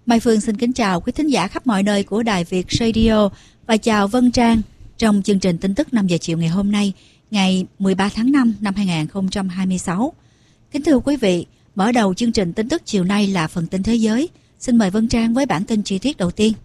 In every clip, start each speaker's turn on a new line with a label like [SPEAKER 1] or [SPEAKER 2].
[SPEAKER 1] Mai Phương xin kính chào quý thính giả khắp mọi nơi của Đài Việt Radio và chào Vân Trang trong chương trình tin tức 5 giờ chiều ngày hôm nay, ngày 13 tháng 5 năm 2026. Kính thưa quý vị, mở đầu chương trình tin tức chiều nay là phần tin thế giới. Xin mời Vân Trang với bản tin chi tiết đầu tiên.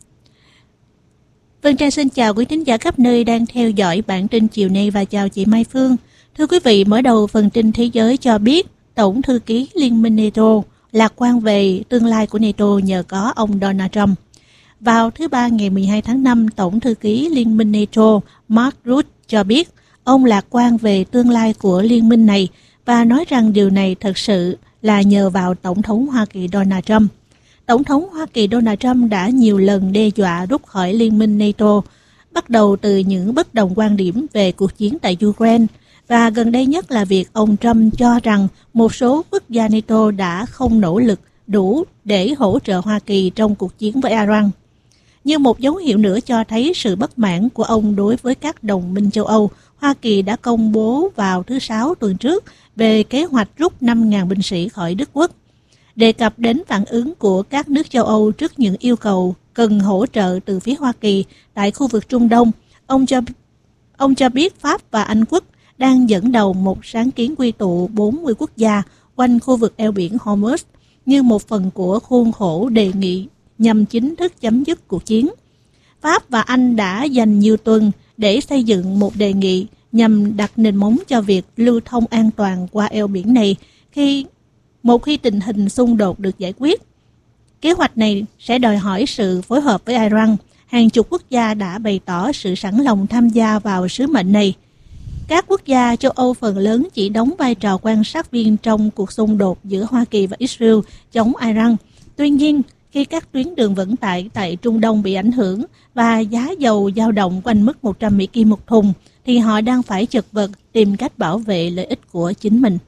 [SPEAKER 2] Vân Trang xin chào quý thính giả khắp nơi đang theo dõi bản tin chiều nay và chào chị Mai Phương. Thưa quý vị, mở đầu phần tin thế giới cho biết Tổng thư ký Liên minh NATO lạc quan về tương lai của NATO nhờ có ông Donald Trump. Vào thứ Ba ngày 12 tháng 5, Tổng thư ký Liên minh NATO Mark Rutte cho biết ông lạc quan về tương lai của liên minh này và nói rằng điều này thật sự là nhờ vào Tổng thống Hoa Kỳ Donald Trump. Tổng thống Hoa Kỳ Donald Trump đã nhiều lần đe dọa rút khỏi Liên minh NATO, bắt đầu từ những bất đồng quan điểm về cuộc chiến tại Ukraine, và gần đây nhất là việc ông Trump cho rằng một số quốc gia NATO đã không nỗ lực đủ để hỗ trợ Hoa Kỳ trong cuộc chiến với Iran. Như một dấu hiệu nữa cho thấy sự bất mãn của ông đối với các đồng minh châu Âu, Hoa Kỳ đã công bố vào thứ Sáu tuần trước về kế hoạch rút 5.000 binh sĩ khỏi Đức Quốc. Đề cập đến phản ứng của các nước châu Âu trước những yêu cầu cần hỗ trợ từ phía Hoa Kỳ tại khu vực Trung Đông, ông cho biết Pháp và Anh Quốc đang dẫn đầu một sáng kiến quy tụ 40 quốc gia quanh khu vực eo biển Hormuz như một phần của khuôn khổ đề nghị nhằm chính thức chấm dứt cuộc chiến. Pháp và Anh đã dành nhiều tuần để xây dựng một đề nghị nhằm đặt nền móng cho việc lưu thông an toàn qua eo biển này một khi tình hình xung đột được giải quyết. Kế hoạch này sẽ đòi hỏi sự phối hợp với Iran. Hàng chục quốc gia đã bày tỏ sự sẵn lòng tham gia vào sứ mệnh này. Các quốc gia châu Âu phần lớn chỉ đóng vai trò quan sát viên trong cuộc xung đột giữa Hoa Kỳ và Israel chống Iran. Tuy nhiên, khi các tuyến đường vận tải tại Trung Đông bị ảnh hưởng và giá dầu dao động quanh mức 100 Mỹ Kim một thùng, thì họ đang phải chật vật tìm cách bảo vệ lợi ích của chính mình.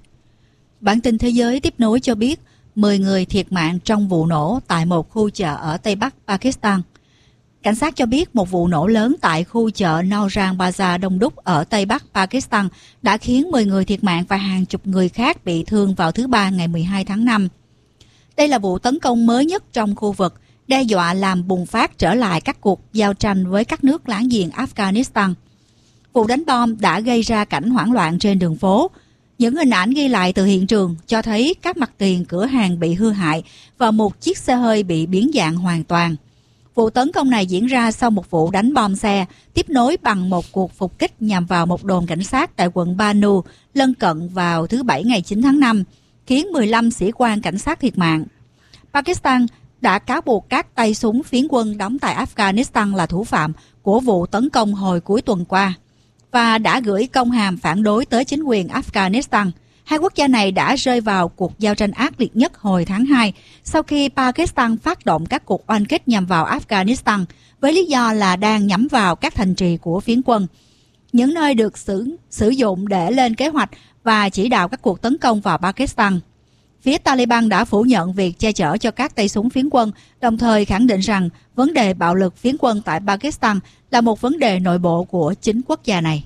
[SPEAKER 1] Bản tin thế giới tiếp nối cho biết 10 người thiệt mạng trong vụ nổ tại một khu chợ ở Tây Bắc Pakistan. Cảnh sát cho biết một vụ nổ lớn tại khu chợ Nowran Bazaar đông đúc ở Tây Bắc Pakistan đã khiến 10 người thiệt mạng và hàng chục người khác bị thương vào thứ Ba ngày 12 tháng 5. Đây là vụ tấn công mới nhất trong khu vực, đe dọa làm bùng phát trở lại các cuộc giao tranh với các nước láng giềng Afghanistan. Vụ đánh bom đã gây ra cảnh hoảng loạn trên đường phố. Những hình ảnh ghi lại từ hiện trường cho thấy các mặt tiền cửa hàng bị hư hại và một chiếc xe hơi bị biến dạng hoàn toàn. Vụ tấn công này diễn ra sau một vụ đánh bom xe, tiếp nối bằng một cuộc phục kích nhằm vào một đồn cảnh sát tại quận Banu, lân cận vào thứ Bảy ngày 9 tháng 5, khiến 15 sĩ quan cảnh sát thiệt mạng. Pakistan đã cáo buộc các tay súng phiến quân đóng tại Afghanistan là thủ phạm của vụ tấn công hồi cuối tuần qua và đã gửi công hàm phản đối tới chính quyền Afghanistan. Hai quốc gia này đã rơi vào cuộc giao tranh ác liệt nhất hồi tháng 2 sau khi Pakistan phát động các cuộc oanh kích nhằm vào Afghanistan với lý do là đang nhắm vào các thành trì của phiến quân, những nơi được sử dụng để lên kế hoạch và chỉ đạo các cuộc tấn công vào Pakistan. Phía Taliban đã phủ nhận việc che chở cho các tay súng phiến quân, đồng thời khẳng định rằng vấn đề bạo lực phiến quân tại Pakistan là một vấn đề nội bộ của chính quốc gia này.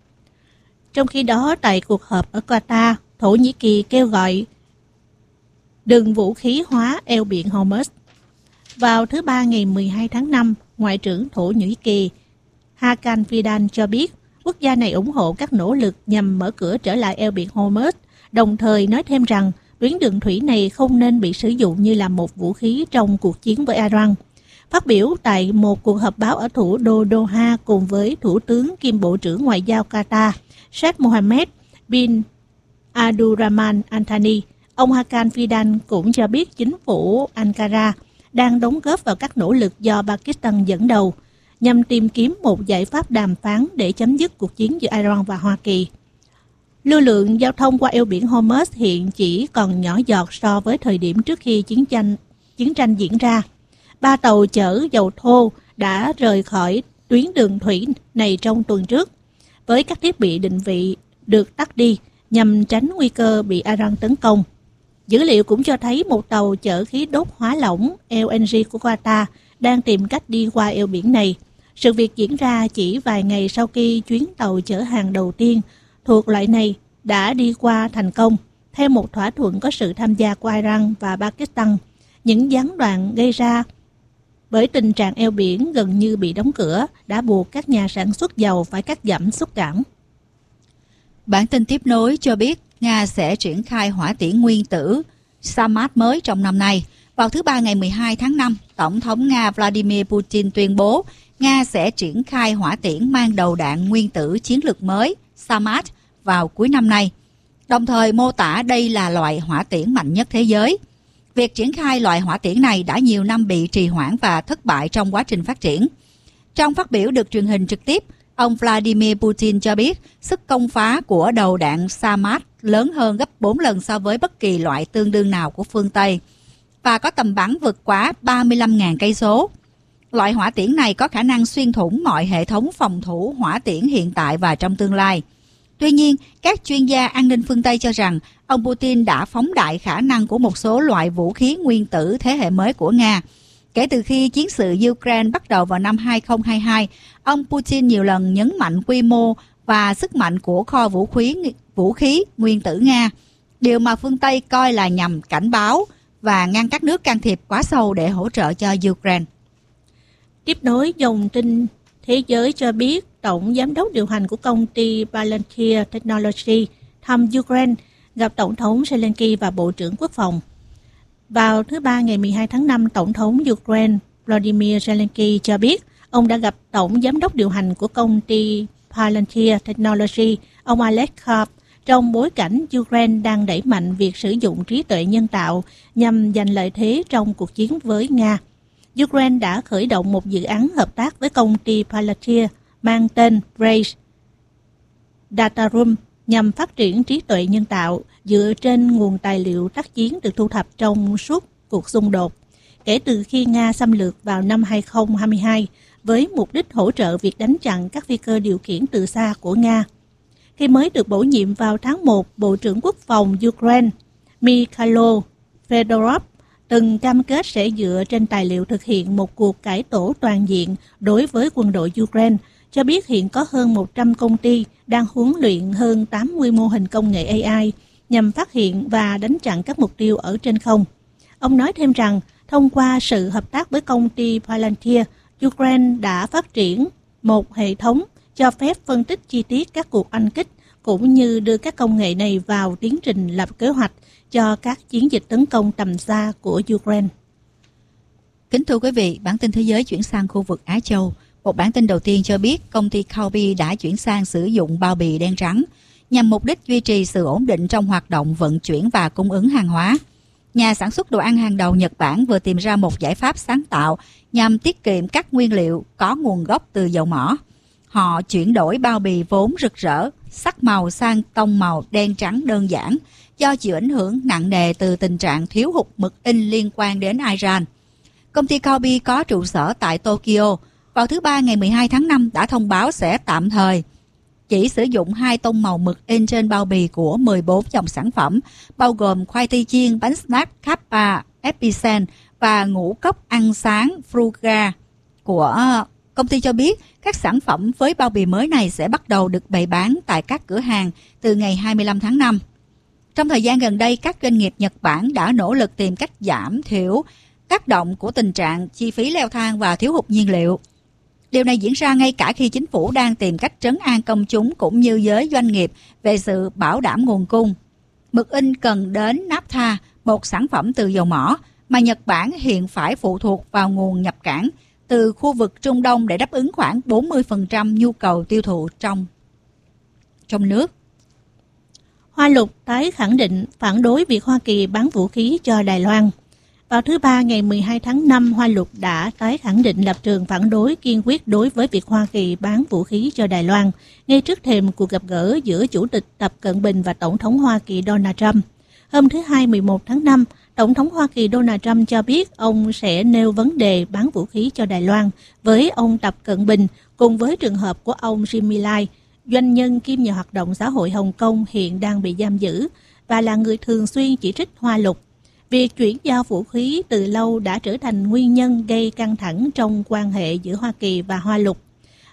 [SPEAKER 2] Trong khi đó, tại cuộc họp ở Qatar, Thổ Nhĩ Kỳ kêu gọi đừng vũ khí hóa eo biển Hormuz. Vào thứ Ba ngày 12 tháng 5, Ngoại trưởng Thổ Nhĩ Kỳ Hakan Fidan cho biết quốc gia này ủng hộ các nỗ lực nhằm mở cửa trở lại eo biển Hormuz, đồng thời nói thêm rằng tuyến đường thủy này không nên bị sử dụng như là một vũ khí trong cuộc chiến với Iran. Phát biểu tại một cuộc họp báo ở thủ đô Doha cùng với Thủ tướng kiêm Bộ trưởng Ngoại giao Qatar, Sheikh Mohammed bin Abdulrahman Al Thani, ông Hakan Fidan cũng cho biết chính phủ Ankara đang đóng góp vào các nỗ lực do Pakistan dẫn đầu nhằm tìm kiếm một giải pháp đàm phán để chấm dứt cuộc chiến giữa Iran và Hoa Kỳ. Lưu lượng giao thông qua eo biển Hormuz hiện chỉ còn nhỏ giọt so với thời điểm trước khi chiến tranh diễn ra. 3 tàu chở dầu thô đã rời khỏi tuyến đường thủy này trong tuần trước, với các thiết bị định vị được tắt đi nhằm tránh nguy cơ bị Iran tấn công. Dữ liệu cũng cho thấy một tàu chở khí đốt hóa lỏng LNG của Qatar đang tìm cách đi qua eo biển này. Sự việc diễn ra chỉ vài ngày sau khi chuyến tàu chở hàng đầu tiên thuộc loại này đã đi qua thành công, theo một thỏa thuận có sự tham gia của Iran và Pakistan. Những gián đoạn gây ra bởi tình trạng eo biển gần như bị đóng cửa đã buộc các nhà sản xuất dầu phải cắt giảm xuất cảng.
[SPEAKER 1] Bản tin tiếp nối cho biết Nga sẽ triển khai hỏa tiễn nguyên tử Samad mới trong năm nay. Vào thứ Ba ngày 12 tháng 5, Tổng thống Nga Vladimir Putin tuyên bố Nga sẽ triển khai hỏa tiễn mang đầu đạn nguyên tử chiến lược mới Samad vào cuối năm nay, đồng thời mô tả đây là loại hỏa tiễn mạnh nhất thế giới. Việc triển khai loại hỏa tiễn này đã nhiều năm bị trì hoãn và thất bại trong quá trình phát triển. Trong phát biểu được truyền hình trực tiếp, ông Vladimir Putin cho biết sức công phá của đầu đạn Samad lớn hơn gấp 4 lần so với bất kỳ loại tương đương nào của phương Tây và có tầm bắn vượt quá 35.000 cây số. Loại hỏa tiễn này có khả năng xuyên thủng mọi hệ thống phòng thủ hỏa tiễn hiện tại và trong tương lai. Tuy nhiên, các chuyên gia an ninh phương Tây cho rằng ông Putin đã phóng đại khả năng của một số loại vũ khí nguyên tử thế hệ mới của Nga. Kể từ khi chiến sự Ukraine bắt đầu vào năm 2022, ông Putin nhiều lần nhấn mạnh quy mô và sức mạnh của kho vũ khí nguyên tử Nga, điều mà phương Tây coi là nhằm cảnh báo và ngăn các nước can thiệp quá sâu để hỗ trợ cho Ukraine.
[SPEAKER 2] Tiếp nối, dòng tin thế giới cho biết Tổng Giám đốc điều hành của công ty Palantir Technology thăm Ukraine, gặp Tổng thống Zelensky và Bộ trưởng Quốc phòng. Vào thứ Ba ngày 12 tháng 5, Tổng thống Ukraine Volodymyr Zelensky cho biết ông đã gặp Tổng Giám đốc điều hành của công ty Palantir Technology, ông Alex Karp, trong bối cảnh Ukraine đang đẩy mạnh việc sử dụng trí tuệ nhân tạo nhằm giành lợi thế trong cuộc chiến với Nga. Ukraine đã khởi động một dự án hợp tác với công ty Palantir mang tên Brace Data Room nhằm phát triển trí tuệ nhân tạo dựa trên nguồn tài liệu tác chiến được thu thập trong suốt cuộc xung đột kể từ khi Nga xâm lược vào năm 2022 với mục đích hỗ trợ việc đánh chặn các phi cơ điều khiển từ xa của Nga. Khi mới được bổ nhiệm vào tháng 1, Bộ trưởng Quốc phòng Ukraine Mikhailo Fedorov từng cam kết sẽ dựa trên tài liệu thực hiện một cuộc cải tổ toàn diện đối với quân đội Ukraine, cho biết hiện có hơn 100 công ty đang huấn luyện hơn 80 mô hình công nghệ AI nhằm phát hiện và đánh chặn các mục tiêu ở trên không. Ông nói thêm rằng, thông qua sự hợp tác với công ty Palantir, Ukraine đã phát triển một hệ thống cho phép phân tích chi tiết các cuộc oanh kích, cũng như đưa các công nghệ này vào tiến trình lập kế hoạch cho các chiến dịch tấn công tầm xa của Ukraine.
[SPEAKER 1] Kính thưa quý vị, bản tin thế giới chuyển sang khu vực Á Châu. Một bản tin đầu tiên cho biết công ty Calbee đã chuyển sang sử dụng bao bì đen trắng nhằm mục đích duy trì sự ổn định trong hoạt động vận chuyển và cung ứng hàng hóa. Nhà sản xuất đồ ăn hàng đầu Nhật Bản vừa tìm ra một giải pháp sáng tạo nhằm tiết kiệm các nguyên liệu có nguồn gốc từ dầu mỏ. Họ chuyển đổi bao bì vốn rực rỡ, sắc màu sang tông màu đen trắng đơn giản do chịu ảnh hưởng nặng nề từ tình trạng thiếu hụt mực in liên quan đến Iran. Công ty Calbee có trụ sở tại Tokyo. Vào thứ Ba ngày 12 tháng 5 đã thông báo sẽ tạm thời chỉ sử dụng 2 tông màu mực in trên bao bì của 14 dòng sản phẩm, bao gồm khoai tây chiên, bánh snack Kappa, Epicent và ngũ cốc ăn sáng Fruga của công ty cho biết các sản phẩm với bao bì mới này sẽ bắt đầu được bày bán tại các cửa hàng từ ngày 25 tháng 5. Trong thời gian gần đây, các doanh nghiệp Nhật Bản đã nỗ lực tìm cách giảm thiểu tác động của tình trạng chi phí leo thang và thiếu hụt nhiên liệu. Điều này diễn ra ngay cả khi chính phủ đang tìm cách trấn an công chúng cũng như giới doanh nghiệp về sự bảo đảm nguồn cung. Mực in cần đến naphtha, một sản phẩm từ dầu mỏ mà Nhật Bản hiện phải phụ thuộc vào nguồn nhập cảng từ khu vực Trung Đông để đáp ứng khoảng 40% nhu cầu tiêu thụ trong nước.
[SPEAKER 2] Hoa Lục tái khẳng định phản đối việc Hoa Kỳ bán vũ khí cho Đài Loan. Vào thứ Ba ngày 12 tháng 5, Hoa Lục đã tái khẳng định lập trường phản đối kiên quyết đối với việc Hoa Kỳ bán vũ khí cho Đài Loan, ngay trước thềm cuộc gặp gỡ giữa Chủ tịch Tập Cận Bình và Tổng thống Hoa Kỳ Donald Trump. Hôm thứ Hai 11 tháng 5, Tổng thống Hoa Kỳ Donald Trump cho biết ông sẽ nêu vấn đề bán vũ khí cho Đài Loan với ông Tập Cận Bình cùng với trường hợp của ông Jimmy Lai, doanh nhân kiêm nhà hoạt động xã hội Hồng Kông hiện đang bị giam giữ và là người thường xuyên chỉ trích Hoa Lục. Việc chuyển giao vũ khí từ lâu đã trở thành nguyên nhân gây căng thẳng trong quan hệ giữa Hoa Kỳ và Hoa Lục.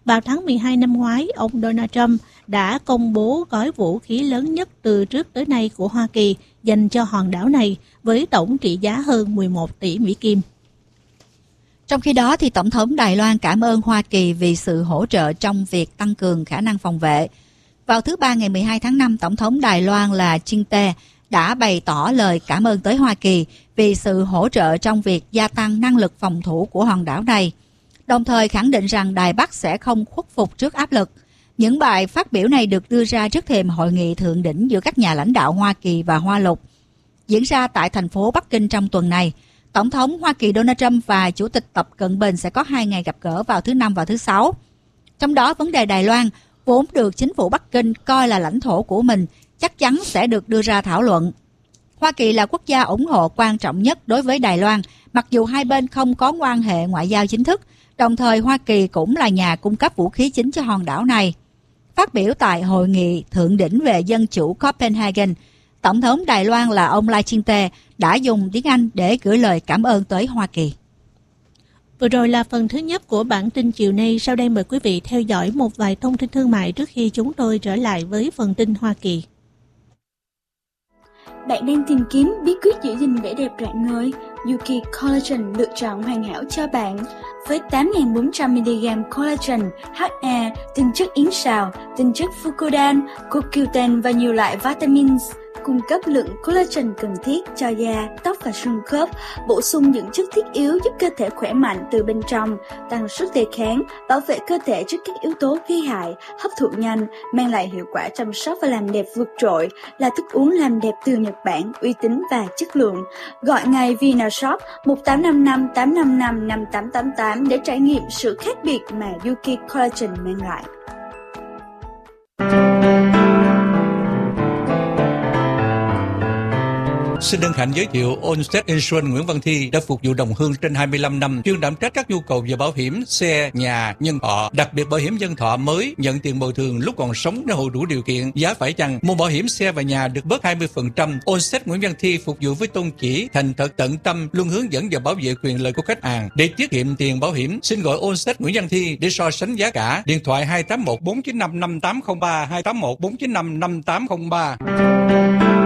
[SPEAKER 2] Vào tháng 12 năm ngoái, ông Donald Trump đã công bố gói vũ khí lớn nhất từ trước tới nay của Hoa Kỳ dành cho hòn đảo này với tổng trị giá hơn 11 tỷ Mỹ Kim.
[SPEAKER 1] Trong khi đó, thì Tổng thống Đài Loan cảm ơn Hoa Kỳ vì sự hỗ trợ trong việc tăng cường khả năng phòng vệ. Vào thứ Ba ngày 12 tháng 5, Tổng thống Đài Loan là Chinh Tê đã bày tỏ lời cảm ơn tới Hoa Kỳ vì sự hỗ trợ trong việc gia tăng năng lực phòng thủ của hòn đảo này, đồng thời khẳng định rằng Đài Bắc sẽ không khuất phục trước áp lực. Những bài phát biểu này được đưa ra trước thềm hội nghị thượng đỉnh giữa các nhà lãnh đạo Hoa Kỳ và Hoa Lục, diễn ra tại thành phố Bắc Kinh trong tuần này. Tổng thống Hoa Kỳ Donald Trump và Chủ tịch Tập Cận Bình sẽ có 2 ngày gặp gỡ vào thứ Năm và thứ Sáu. Trong đó, vấn đề Đài Loan, vốn được chính phủ Bắc Kinh coi là lãnh thổ của mình, chắc chắn sẽ được đưa ra thảo luận. Hoa Kỳ là quốc gia ủng hộ quan trọng nhất đối với Đài Loan, mặc dù hai bên không có quan hệ ngoại giao chính thức, đồng thời Hoa Kỳ cũng là nhà cung cấp vũ khí chính cho hòn đảo này. Phát biểu tại hội nghị thượng đỉnh về dân chủ Copenhagen, Tổng thống Đài Loan là ông Lai Ching-te đã dùng tiếng Anh để gửi lời cảm ơn tới Hoa Kỳ.
[SPEAKER 2] Vừa rồi là phần thứ nhất của bản tin chiều nay. Sau đây mời quý vị theo dõi một vài thông tin thương mại trước khi chúng tôi trở lại với phần tin Hoa Kỳ.
[SPEAKER 3] Bạn đang tìm kiếm bí quyết giữ gìn vẻ đẹp rạng ngời? Yuki Collagen lựa chọn hoàn hảo cho bạn. Với 8.400mg collagen, HA, tinh chất yến sào, tinh chất fucodan, CoQ10 và nhiều loại vitamins, cung cấp lượng collagen cần thiết cho da, tóc và xương khớp, bổ sung những chất thiết yếu giúp cơ thể khỏe mạnh từ bên trong, tăng sức đề kháng, bảo vệ cơ thể trước các yếu tố gây hại, hấp thụ nhanh, mang lại hiệu quả chăm sóc và làm đẹp vượt trội, là thức uống làm đẹp từ Nhật Bản, uy tín và chất lượng. Gọi ngay VinaShop 1855 855 5888 để trải nghiệm sự khác biệt mà Yuki Collagen mang lại.
[SPEAKER 4] Xin hân hạnh giới thiệu Allstate Insurance Nguyễn Văn Thi đã phục vụ đồng hương trên 25 năm, chuyên đảm trách các nhu cầu về bảo hiểm xe, nhà, nhân thọ, đặc biệt bảo hiểm nhân thọ mới nhận tiền bồi thường lúc còn sống nếu hộ đủ điều kiện, giá phải chăng. Mua bảo hiểm xe và nhà được bớt 20%. Allstate Nguyễn Văn Thi phục vụ với tôn chỉ thành thật tận tâm, luôn hướng dẫn và bảo vệ quyền lợi của khách hàng. Để tiết kiệm tiền bảo hiểm, xin gọi Allstate Nguyễn Văn Thi để so sánh giá cả. Điện thoại 281 495 5803 281 495 5803.